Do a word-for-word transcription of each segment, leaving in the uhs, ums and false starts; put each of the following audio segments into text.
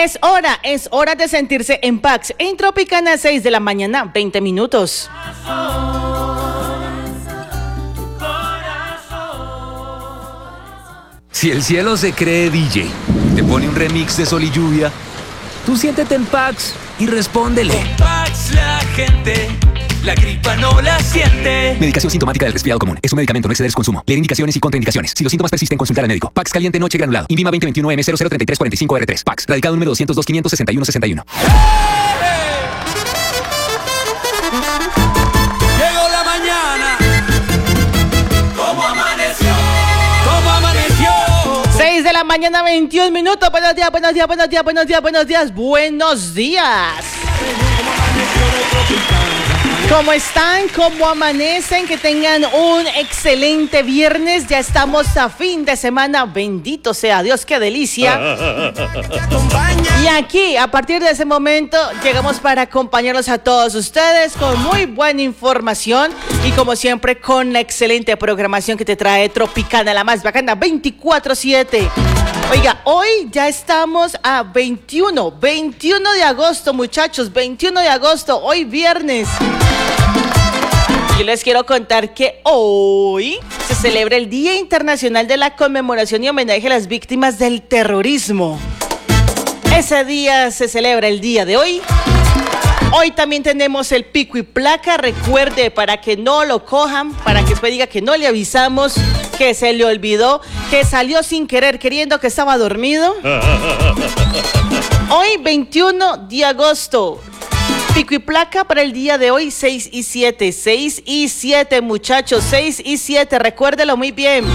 Es hora, es hora de sentirse en Pax. En Tropicana, seis de la mañana, veinte minutos. Si el cielo se cree D J, te pone un remix de Sol y Lluvia, tú siéntete en Pax y respóndele. Con Pax la gente, la gripa no la siente. Medicación sintomática del resfriado común. Es un medicamento, no exceder su consumo. Leer indicaciones y contraindicaciones. Si los síntomas persisten, consultar al médico. Pax caliente noche granulado. Invima veinte veintiuno M cero cero treinta y tres cuarenta y cinco R tres. Pax. Radicado número doscientos dos, quinientos sesenta y uno, sesenta y uno. Llegó la mañana. ¿Cómo amaneció? ¿Cómo amaneció? seis de la mañana, veintiún minutos. Buenos días, buenos días, buenos días, buenos días, buenos días, buenos días. ¿Cómo están? ¿Cómo amanecen? Que tengan un excelente viernes. Ya estamos a fin de semana. Bendito sea Dios, qué delicia. Y aquí, a partir de ese momento, llegamos para acompañarlos a todos ustedes con muy buena información y como siempre con la excelente programación que te trae Tropicana, la más bacana, veinticuatro siete. Oiga, hoy ya estamos a veintiuno, veintiuno de agosto, muchachos, veintiuno de agosto, hoy viernes. Yo les quiero contar que hoy se celebra el Día Internacional de la Conmemoración y Homenaje a las Víctimas del Terrorismo. Ese día se celebra el día de hoy. Hoy también tenemos el pico y placa. Recuerde, para que no lo cojan, para que después diga que no le avisamos, que se le olvidó, que salió sin querer, queriendo que estaba dormido. Hoy, veintiuno de agosto. Pico y placa para el día de hoy, seis y siete. seis y siete, muchachos. seis y siete. Recuérdelo muy bien.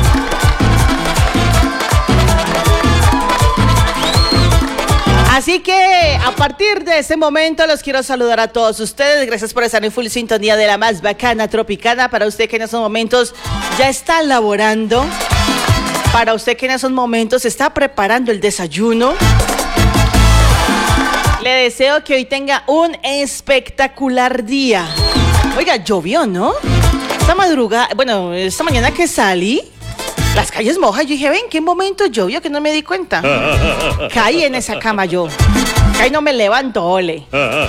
Así que a partir de ese momento los quiero saludar a todos ustedes. Gracias por estar en full sintonía de la más bacana Tropicana. Para usted que en esos momentos ya está laborando, para usted que en esos momentos está preparando el desayuno, le deseo que hoy tenga un espectacular día. Oiga, llovió, ¿no? Esta madrugada, bueno, esta mañana que salí, las calles mojas. Yo dije, ven, ¿qué momento llovió que no me di cuenta? Caí en esa cama yo. Caí, no me levanto, ole.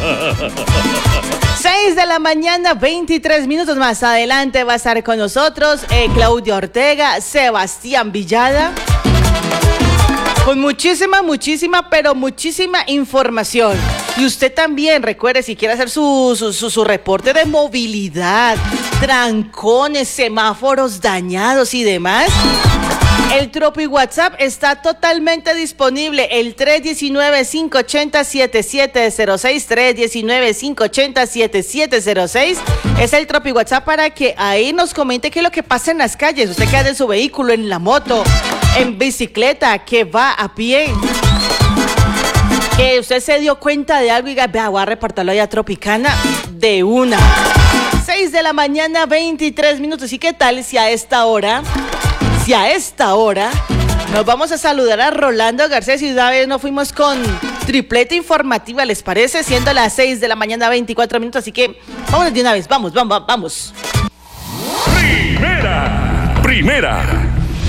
seis de la mañana, veintitrés minutos más adelante va a estar con nosotros eh, Claudia Ortega, Sebastián Villada. Con muchísima, muchísima, pero muchísima información. Y usted también, recuerde, si quiere hacer su, su, su, su reporte de movilidad, trancones, semáforos dañados y demás, el Tropi WhatsApp está totalmente disponible. El tres uno nueve, cinco ocho cero, siete siete cero seis, tres uno nueve, cinco ocho cero, siete siete cero seis. Es el Tropi WhatsApp para que ahí nos comente qué es lo que pasa en las calles. Usted que anda en su vehículo, en la moto, en bicicleta, que va a pie, que usted se dio cuenta de algo y diga, vea, voy a reportarlo ahí a Tropicana de una. seis de la mañana, veintitrés minutos. ¿Y qué tal si a esta hora, si a esta hora nos vamos a saludar a Rolando Garcés y una vez nos fuimos con tripleta informativa, ¿les parece? Siendo las seis de la mañana, veinticuatro minutos. Así que vámonos de una vez, vamos, vamos, vamos. Primera, primera.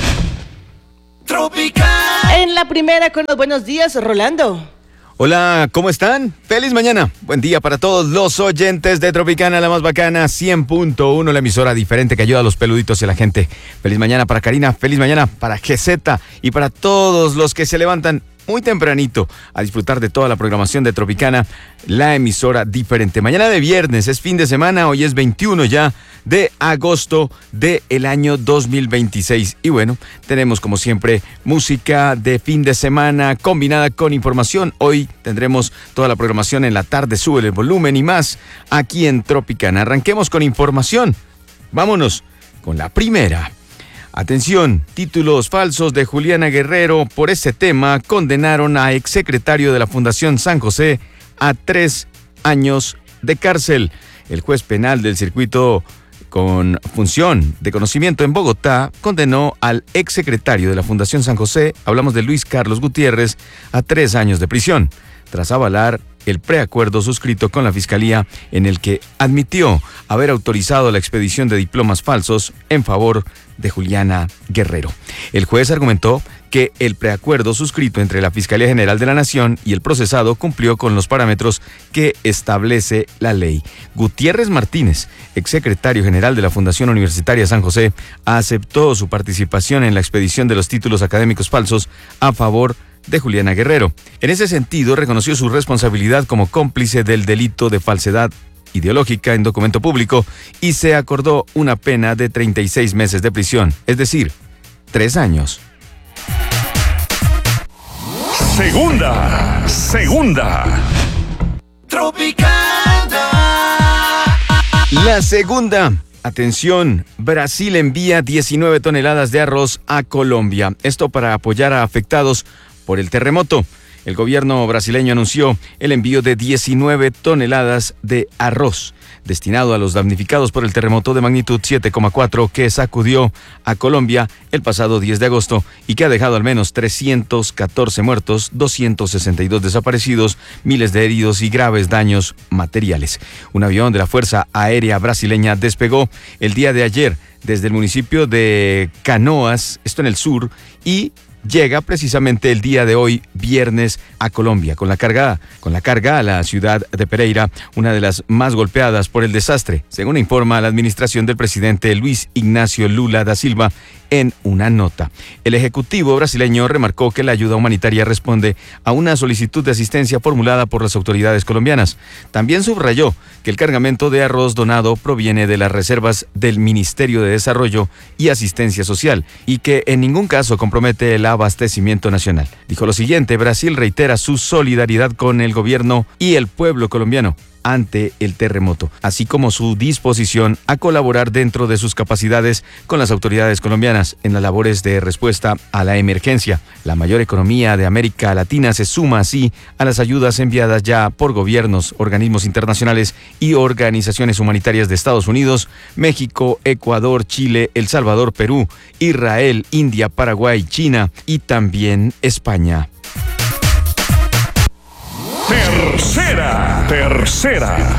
Tropicana. En la primera con los buenos días, Rolando. Hola, ¿cómo están? Feliz mañana. Buen día para todos los oyentes de Tropicana, la más bacana, cien punto uno, la emisora diferente que ayuda a los peluditos y a la gente. Feliz mañana para Karina, feliz mañana para G Z y para todos los que se levantan muy tempranito a disfrutar de toda la programación de Tropicana, la emisora diferente. Mañana de viernes, es fin de semana, hoy es veintiuno ya de agosto del año dos mil veintiséis. Y bueno, tenemos como siempre música de fin de semana combinada con información. Hoy tendremos toda la programación en la tarde, sube el volumen y más aquí en Tropicana. Arranquemos con información. Vámonos con la primera. Atención, títulos falsos de Juliana Guerrero. Por este tema condenaron a exsecretario de la Fundación San José a tres años de cárcel. El juez penal del circuito con función de conocimiento en Bogotá condenó al exsecretario de la Fundación San José, hablamos de Luis Carlos Gutiérrez, a tres años de prisión, tras avalar el preacuerdo suscrito con la Fiscalía en el que admitió haber autorizado la expedición de diplomas falsos en favor de Juliana Guerrero. El juez argumentó que el preacuerdo suscrito entre la Fiscalía General de la Nación y el procesado cumplió con los parámetros que establece la ley. Gutiérrez Martínez, exsecretario general de la Fundación Universitaria San José, aceptó su participación en la expedición de los títulos académicos falsos a favor de Juliana Guerrero. En ese sentido, reconoció su responsabilidad como cómplice del delito de falsedad ideológica en documento público y se acordó una pena de treinta y seis meses de prisión, es decir, tres años. Segunda, segunda. Tropicana. La segunda. Atención, Brasil envía diecinueve toneladas de arroz a Colombia. Esto para apoyar a afectados por el terremoto. El gobierno brasileño anunció el envío de diecinueve toneladas de arroz destinado a los damnificados por el terremoto de magnitud siete coma cuatro que sacudió a Colombia el pasado diez de agosto y que ha dejado al menos trescientos catorce muertos, doscientos sesenta y dos desaparecidos, miles de heridos y graves daños materiales. Un avión de la Fuerza Aérea Brasileña despegó el día de ayer desde el municipio de Canoas, esto en el sur, y llega precisamente el día de hoy, viernes, a Colombia, con la carga, con la carga a la ciudad de Pereira, una de las más golpeadas por el desastre, según informa la administración del presidente Luis Ignacio Lula da Silva en una nota. El ejecutivo brasileño remarcó que la ayuda humanitaria responde a una solicitud de asistencia formulada por las autoridades colombianas. También subrayó que el cargamento de arroz donado proviene de las reservas del Ministerio de Desarrollo y Asistencia Social y que en ningún caso compromete el abastecimiento nacional. Dijo lo siguiente: Brasil reitera su solidaridad con el gobierno y el pueblo colombiano ante el terremoto, así como su disposición a colaborar dentro de sus capacidades con las autoridades colombianas en las labores de respuesta a la emergencia. La mayor economía de América Latina se suma así a las ayudas enviadas ya por gobiernos, organismos internacionales y organizaciones humanitarias de Estados Unidos, México, Ecuador, Chile, El Salvador, Perú, Israel, India, Paraguay, China y también España. Tercera, tercera.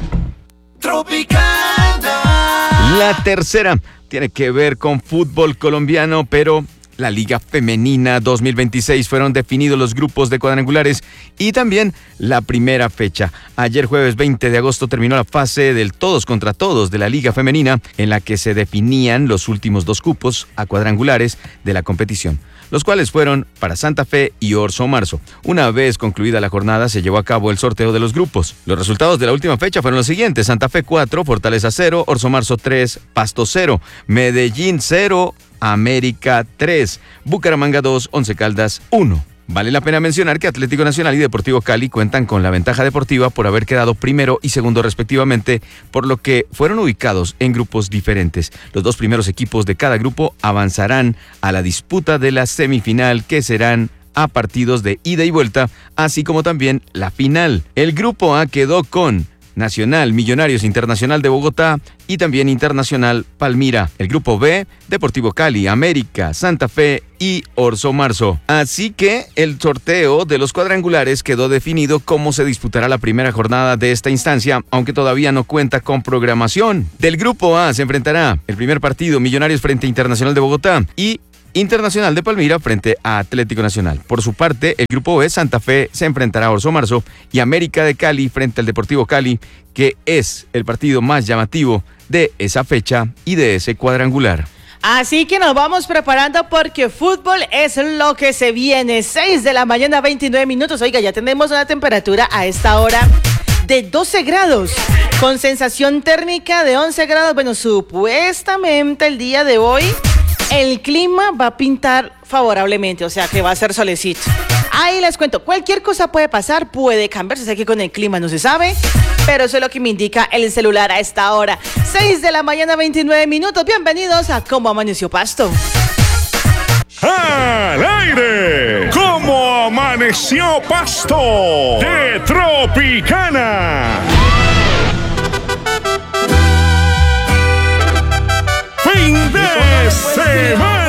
Tropicana. La tercera tiene que ver con fútbol colombiano, pero la Liga Femenina dos mil veintiséis fueron definidos los grupos de cuadrangulares y también la primera fecha. Ayer jueves veinte de agosto terminó la fase del todos contra todos de la Liga Femenina, en la que se definían los últimos dos cupos a cuadrangulares de la competición, los cuales fueron para Santa Fe y Orso Marzo. Una vez concluida la jornada, se llevó a cabo el sorteo de los grupos. Los resultados de la última fecha fueron los siguientes: Santa Fe cuatro, Fortaleza cero, Orso Marzo tres, Pasto cero, Medellín cero, América tres, Bucaramanga dos, Once Caldas uno. Vale la pena mencionar que Atlético Nacional y Deportivo Cali cuentan con la ventaja deportiva por haber quedado primero y segundo respectivamente, por lo que fueron ubicados en grupos diferentes. Los dos primeros equipos de cada grupo avanzarán a la disputa de la semifinal, que serán a partidos de ida y vuelta, así como también la final. El grupo A quedó con Nacional, Millonarios, Internacional de Bogotá y también Internacional Palmira. El grupo B, Deportivo Cali, América, Santa Fe y Orso Marzo. Así que el sorteo de los cuadrangulares quedó definido cómo se disputará la primera jornada de esta instancia, aunque todavía no cuenta con programación. Del grupo A se enfrentará el primer partido, Millonarios frente a Internacional de Bogotá y Internacional de Palmira frente a Atlético Nacional. Por su parte, el grupo B, Santa Fe, se enfrentará a Orso Marzo y América de Cali frente al Deportivo Cali, que es el partido más llamativo de esa fecha y de ese cuadrangular. Así que nos vamos preparando porque fútbol es lo que se viene. seis de la mañana, veintinueve minutos. Oiga, ya tenemos una temperatura a esta hora de doce grados, con sensación térmica de once grados. Bueno, supuestamente el día de hoy el clima va a pintar favorablemente, o sea que va a ser solecito. Ahí les cuento, cualquier cosa puede pasar, puede cambiarse, sé que con el clima no se sabe, pero eso es lo que me indica el celular a esta hora. seis de la mañana, veintinueve minutos, bienvenidos a Cómo Amaneció Pasto. ¡Al aire! ¿Cómo amaneció Pasto? De Tropicana. Fin de semana.